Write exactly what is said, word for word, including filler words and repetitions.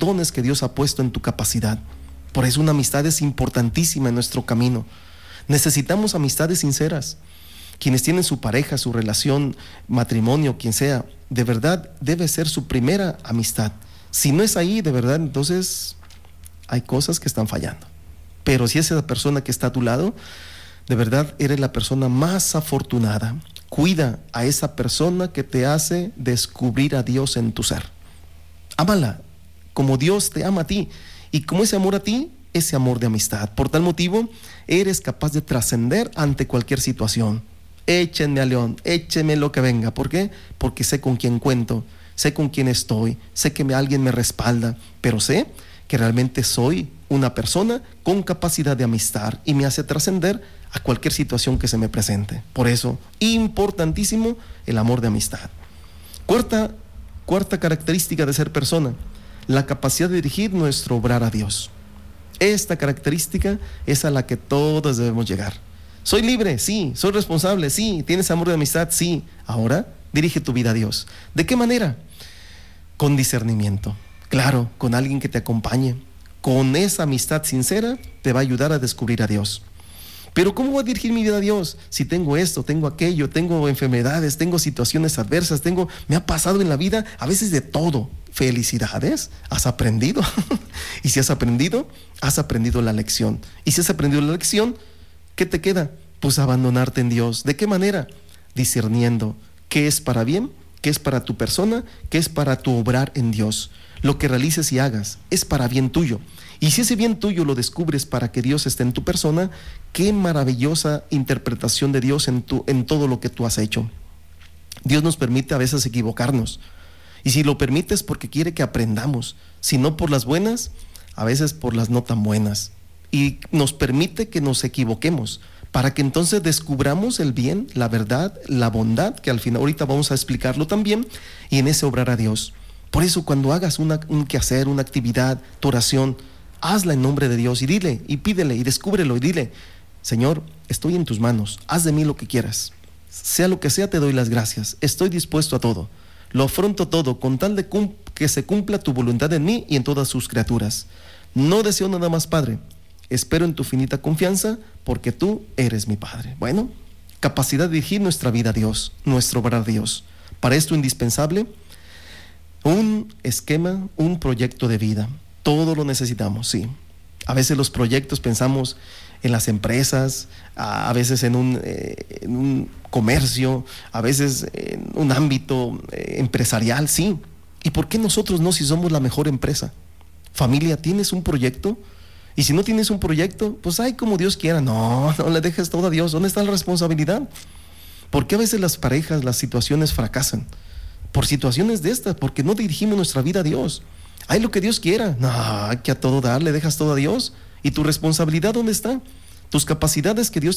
dones que Dios ha puesto en tu capacidad. Por eso una amistad es importantísima en nuestro camino. Necesitamos amistades sinceras. Quienes tienen su pareja, su relación, matrimonio, quien sea, de verdad debe ser su primera amistad. Si no es ahí, de verdad, entonces hay cosas que están fallando. Pero si es esa persona que está a tu lado, de verdad eres la persona más afortunada. Cuida a esa persona que te hace descubrir a Dios en tu ser. Ámala como Dios te ama a ti. Y como ese amor a ti, ese amor de amistad. Por tal motivo, eres capaz de trascender ante cualquier situación. Échenme a león, échenme lo que venga. ¿Por qué? Porque sé con quién cuento, sé con quién estoy, sé que me, alguien me respalda, pero sé que realmente soy una persona con capacidad de amistad y me hace trascender a cualquier situación que se me presente. Por eso, importantísimo el amor de amistad. Cuarta, cuarta característica de ser persona, la capacidad de dirigir nuestro obrar a Dios. Esta característica es a la que todos debemos llegar. Soy libre, sí. Soy responsable, sí. ¿Tienes amor de amistad? Sí. Ahora, dirige tu vida a Dios. ¿De qué manera? Con discernimiento. Claro, con alguien que te acompañe. Con esa amistad sincera te va a ayudar a descubrir a Dios. Pero ¿cómo voy a dirigir mi vida a Dios? Si tengo esto, tengo aquello, tengo enfermedades, tengo situaciones adversas, tengo, me ha pasado en la vida a veces de todo. Felicidades, has aprendido. Y si has aprendido, has aprendido la lección. Y si has aprendido la lección, ¿qué te queda? Pues abandonarte en Dios. ¿De qué manera? Discerniendo qué es para bien, qué es para tu persona, qué es para tu obrar en Dios. Lo que realices y hagas es para bien tuyo. Y si ese bien tuyo lo descubres para que Dios esté en tu persona, qué maravillosa interpretación de Dios en, tu, en todo lo que tú has hecho. Dios nos permite a veces equivocarnos. Y si lo permite es porque quiere que aprendamos. Si no por las buenas, a veces por las no tan buenas. Y nos permite que nos equivoquemos para que entonces descubramos el bien, la verdad, la bondad, que al final ahorita vamos a explicarlo también, y en ese obrar a Dios. Por eso cuando hagas una, un quehacer, una actividad, tu oración, hazla en nombre de Dios y dile, y pídele, y descúbrelo, y dile: Señor, estoy en tus manos, haz de mí lo que quieras. Sea lo que sea, te doy las gracias. Estoy dispuesto a todo. Lo afronto todo con tal de cum- que se cumpla tu voluntad en mí y en todas sus criaturas. No deseo nada más, Padre. Espero en tu finita confianza, porque tú eres mi Padre. Bueno, capacidad de dirigir nuestra vida a Dios, nuestro obrar a Dios. Para esto indispensable un esquema, un proyecto de vida. Todo lo necesitamos, sí. A veces los proyectos pensamos en las empresas, a, a veces en un, eh, en un comercio, a veces en un ámbito eh, empresarial, sí. ¿Y por qué nosotros no, si somos la mejor empresa? Familia, ¿tienes un proyecto? Y si no tienes un proyecto, pues ay, como Dios quiera. No, no le dejes todo a Dios. ¿Dónde está la responsabilidad? ¿Por qué a veces las parejas, las situaciones fracasan? Por situaciones de estas, porque no dirigimos nuestra vida a Dios. Ay, lo que Dios quiera. No, que a todo dar, le dejas todo a Dios. ¿Y tu responsabilidad dónde está? Tus capacidades que Dios